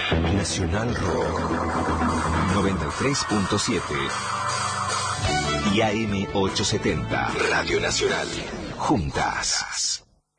Nacional Rock 93.7 y AM 870 Radio Nacional. Juntas.